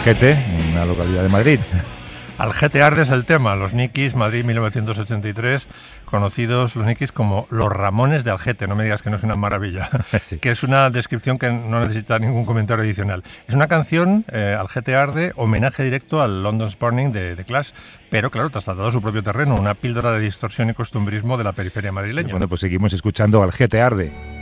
Algete, una localidad de Madrid. Algete arde es el tema, los Nikis, Madrid 1983, conocidos los Nikis como los Ramones de Algete, no me digas que no es una maravilla, sí. Que es una descripción que no necesita ningún comentario adicional. Es una canción, Algete arde, homenaje directo al London's Burning de Clash, pero claro, trasladado a su propio terreno, una píldora de distorsión y costumbrismo de la periferia madrileña. Bueno, pues seguimos escuchando Algete arde.